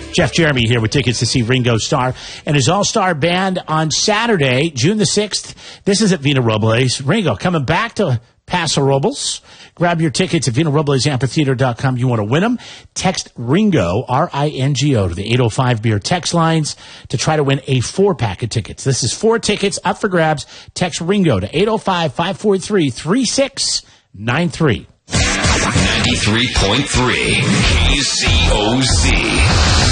Jeff Jeremy here with tickets to see Ringo Starr and his all-star band on Saturday, June the 6th. This is at Vina Robles. Ringo coming back to Paso Robles. Grab your tickets at VinaRoblesAmphitheater.com. You want to win them? Text Ringo, R-I-N-G-O, to the 805-BEER text lines to try to win a 4-pack of tickets. This is 4 tickets up for grabs. Text Ringo to 805-543-3693. 93.3 KZOZ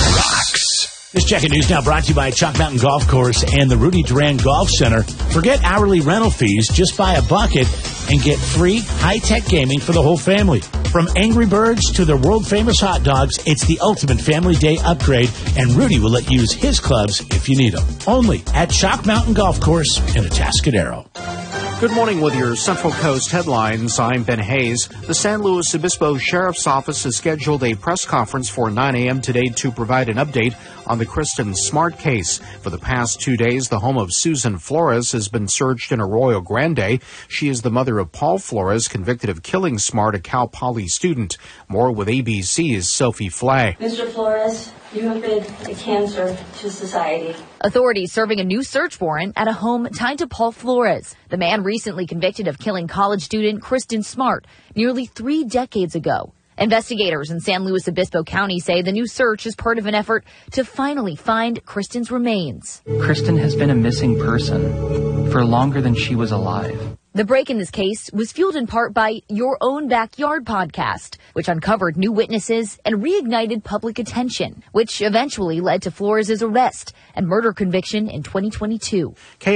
rocks. This Check-In News now brought to you by Chalk Mountain Golf Course and the Rudy Duran Golf Center. Forget hourly rental fees. Just buy a bucket and get free high-tech gaming for the whole family. From Angry Birds to their world-famous hot dogs, it's the ultimate family day upgrade, and Rudy will let you use his clubs if you need them. Only at Chalk Mountain Golf Course in Atascadero. Good morning with your Central Coast headlines. I'm Ben Hayes. The San Luis Obispo Sheriff's Office has scheduled a press conference for 9 a.m. today to provide an update on the Kristen Smart case. For the past 2 days, the home of Susan Flores has been searched in Arroyo Grande. She is the mother of Paul Flores, convicted of killing Smart, a Cal Poly student. More with ABC's Sophie Flay. Mr. Flores, you have been a cancer to society. Authorities serving a new search warrant at a home tied to Paul Flores, the man recently convicted of killing college student Kristen Smart nearly 3 decades ago. Investigators in San Luis Obispo County say the new search is part of an effort to finally find Kristen's remains. Kristen has been a missing person for longer than she was alive. The break in this case was fueled in part by Your Own Backyard podcast, which uncovered new witnesses and reignited public attention, which eventually led to Flores' arrest and murder conviction in 2022.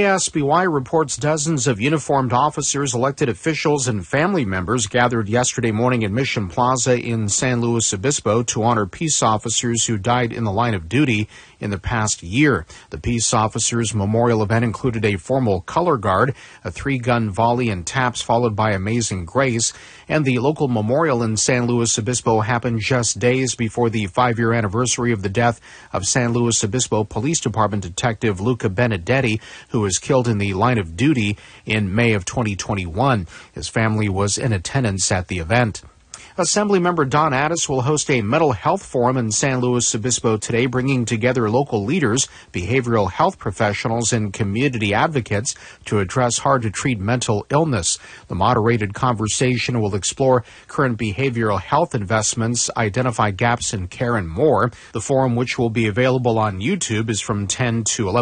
KSBY reports dozens of uniformed officers, elected officials, and family members gathered yesterday morning in Mission Plaza in San Luis Obispo to honor peace officers who died in the line of duty in the past year. The peace officers' memorial event included a formal color guard, a 3-gun volley and taps followed by Amazing Grace, and the local memorial in San Luis Obispo happened just days before the 5-year anniversary of the death of San Luis Obispo Police Department Detective Luca Benedetti, who was killed in the line of duty in May of 2021. His family was in attendance at the event. Assemblymember Don Addis will host a mental health forum in San Luis Obispo today, bringing together local leaders, behavioral health professionals, and community advocates to address hard-to-treat mental illness. The moderated conversation will explore current behavioral health investments, identify gaps in care, and more. The forum, which will be available on YouTube, is from 10 to 11.